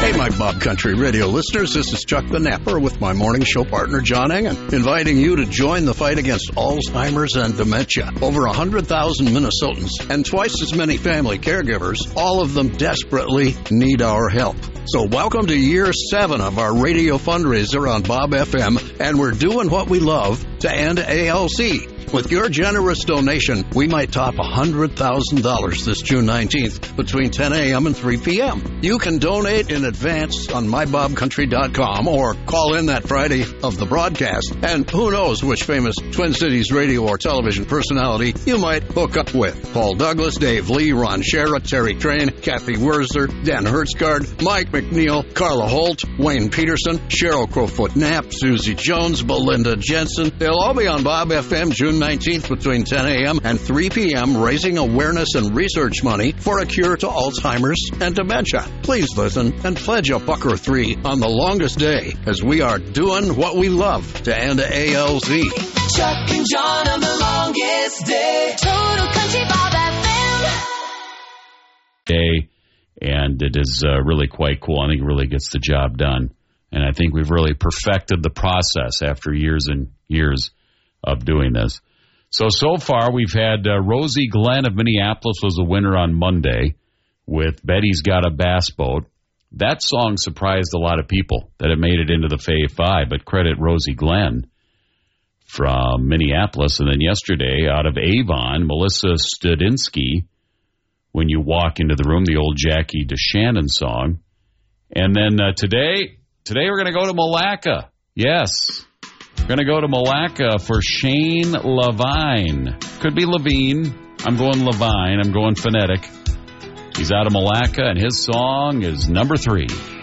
Hey, my Bob Country Radio listeners, this is Chuck the Napper with my morning show partner, John Engen, inviting you to join the fight against Alzheimer's and dementia. Over 100,000 Minnesotans and twice as many family caregivers, all of them desperately need our help. So welcome to year 7 of our radio fundraiser on Bob FM, and we're doing what we love to end ALC. With your generous donation, we might top $100,000 this June 19th between 10 a.m. and 3 p.m. You can donate in advance on mybobcountry.com or call in that Friday of the broadcast. And who knows which famous Twin Cities radio or television personality you might hook up with. Paul Douglas, Dave Lee, Ron Schara, Terry Crane, Kathy Wurzer, Dan Hertzgaard, Mike McNeil, Carla Holt, Wayne Peterson, Cheryl Crowfoot Knapp, Susie Jones, Belinda Jensen. They'll all be on Bob FM June 19th between 10 a.m. and 3 p.m. raising awareness and research money for a cure to Alzheimer's and dementia. Please listen and pledge a buck or $3 on the longest day as we are doing what we love to end ALZ. Chuck and John on the longest day. Total Country Bob FM. And it is really quite cool. I think it really gets the job done. And I think we've really perfected the process after years and years of doing this. So far, we've had Rosie Glenn of Minneapolis was the winner on Monday with Betty's Got a Bass Boat. That song surprised a lot of people that it made it into the Fave 5, but credit Rosie Glenn from Minneapolis. And then yesterday, out of Avon, Melissa Studinsky, When You Walk Into the Room, the old Jackie DeShannon song. And then today we're going to go to Malacca. Yes. We're going to go to Malacca for Shane Levine. Could be Levine. I'm going Levine. I'm going phonetic. He's out of Malacca, and his song is number 3.